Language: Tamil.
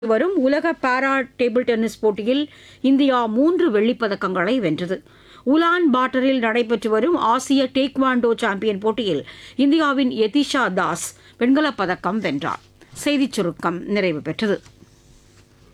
வரும் உலக பாரா டேபிள் டென்னிஸ் போட்டியில் இந்தியா 3 வெள்ளிப் பதக்கங்களை வென்றது. உலான் பாட்டரில் நடைபெற்று வரும் ஆசிய டேக்வாண்டோ சாம்பியன் போட்டியில் இந்தியாவின் யதிஷா தாஸ் வெண்கலப் பதக்கம் வென்றார். செய்திச் சுருக்கம் நிறைவு பெற்றது.